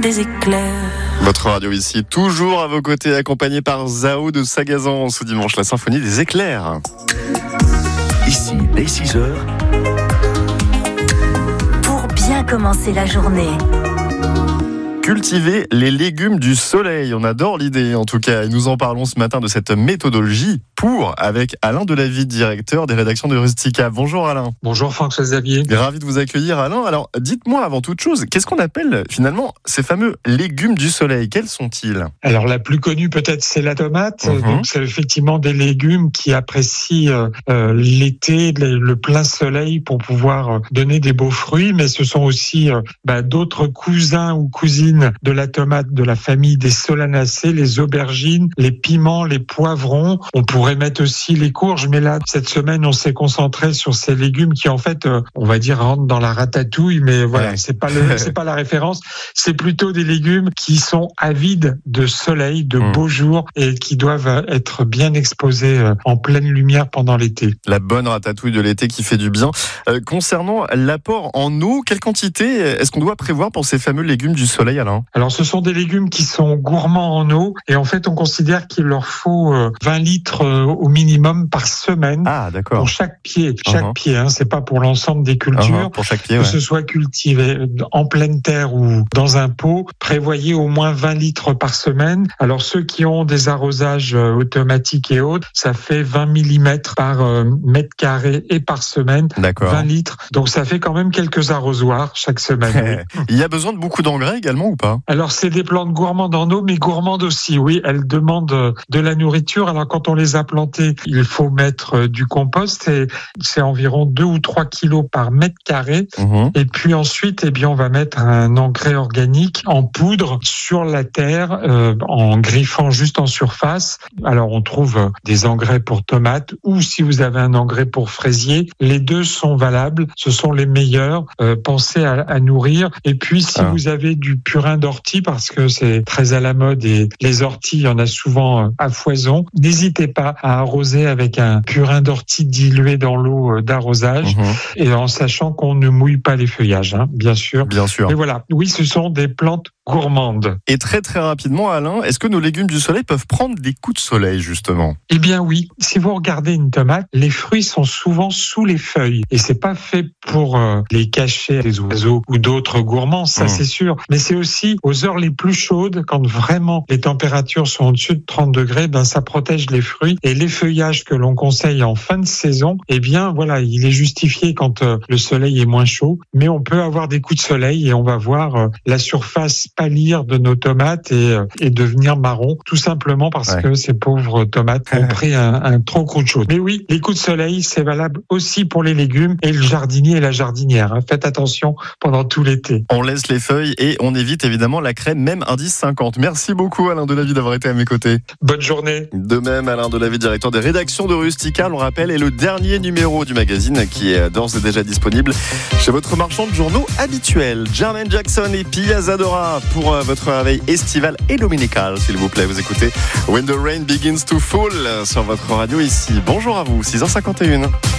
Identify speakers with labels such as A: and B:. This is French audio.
A: des éclairs.
B: Votre radio ici, toujours à vos côtés, accompagné par Zao de Sagazan ce dimanche, la symphonie des éclairs.
C: Ici, dès 6h.
A: Pour bien commencer la journée.
B: Cultiver les légumes du soleil, on adore l'idée en tout cas. Et nous en parlons ce matin de cette méthodologie avec Alain Delavitte, directeur des rédactions de Rustica. Bonjour Alain.
D: Bonjour François-Xavier.
B: Ravi de vous accueillir Alain. Alors dites-moi avant toute chose, qu'est-ce qu'on appelle finalement ces fameux légumes du soleil? Quels sont-ils?
D: Alors la plus connue peut-être c'est la tomate. Donc c'est effectivement des légumes qui apprécient l'été, le plein soleil pour pouvoir donner des beaux fruits. Mais ce sont aussi d'autres cousins ou cousines de la tomate de la famille des solanacées, les aubergines, les piments, les poivrons. On pourrait mettre aussi les courges, mais là, cette semaine, on s'est concentré sur ces légumes qui, en fait, on va dire, rentrent dans la ratatouille, mais voilà,
B: ouais.
D: c'est pas la référence. C'est plutôt des légumes qui sont avides de soleil, de beaux jours, et qui doivent être bien exposés en pleine lumière pendant l'été.
B: La bonne ratatouille de l'été qui fait du bien. Concernant l'apport en eau, quelle quantité est-ce qu'on doit prévoir pour ces fameux légumes du soleil, Alain?
D: Alors, ce sont des légumes qui sont gourmands en eau, et en fait, on considère qu'il leur faut 20 litres au minimum par semaine.
B: Ah, d'accord.
D: Pour chaque pied, pied, c'est pas pour l'ensemble des cultures.
B: Pour chaque pied,
D: que ce soit cultivé en pleine terre ou dans un pot, prévoyez au moins 20 litres par semaine. Alors ceux qui ont des arrosages automatiques et autres, ça fait 20 mm par mètre carré et par semaine.
B: D'accord.
D: 20 litres. Donc ça fait quand même quelques arrosoirs chaque semaine.
B: Il y a besoin de beaucoup d'engrais également ou pas?
D: Alors c'est des plantes gourmandes en eau, mais gourmandes aussi. Oui, elles demandent de la nourriture. Alors quand on les a plantées, il faut mettre du compost et c'est environ 2 ou 3 kilos par mètre carré. Et puis ensuite, on va mettre un engrais organique en poudre sur la terre, en griffant juste en surface. Alors on trouve des engrais pour tomates ou si vous avez un engrais pour fraisier, les deux sont valables. Ce sont les meilleurs. Pensez à nourrir. Et puis si vous avez du purin d'ortie, parce que c'est très à la mode et les orties, il y en a souvent à foison, n'hésitez pas à arroser avec un purin d'ortie dilué dans l'eau d'arrosage et en sachant qu'on ne mouille pas les feuillages, bien sûr.
B: Bien sûr.
D: Et voilà, oui, ce sont des plantes gourmandes.
B: Et très très rapidement, Alain, est-ce que nos légumes du soleil peuvent prendre des coups de soleil justement?
D: Eh bien oui, si vous regardez une tomate, les fruits sont souvent sous les feuilles et c'est pas fait pour les cacher des oiseaux ou d'autres gourmands, ça c'est sûr. Mais c'est aussi aux heures les plus chaudes, quand vraiment les températures sont au-dessus de 30 degrés, ça protège les fruits et les feuillages que l'on conseille en fin de saison, voilà, il est justifié quand le soleil est moins chaud, mais on peut avoir des coups de soleil et on va voir la surface pâlir de nos tomates et devenir marron, tout simplement parce que ces pauvres tomates ont pris un trop gros de chaud. Mais oui, les coups de soleil, c'est valable aussi pour les légumes et le jardinier et la jardinière. Faites attention pendant tout l'été.
B: On laisse les feuilles et on évite évidemment la crème, même indice 50. Merci beaucoup Alain Delavitte d'avoir été à mes côtés.
D: Bonne journée.
B: De même, Alain Delavitte, directeur des rédactions de Rustica, on rappelle, est le dernier numéro du magazine qui est d'ores et déjà disponible chez votre marchand de journaux habituel. Jermaine Jackson et Pia Zadora pour votre réveil estival et dominical, s'il vous plaît. Vous écoutez When the Rain Begins to Fall sur votre radio ici. Bonjour à vous, 6h51.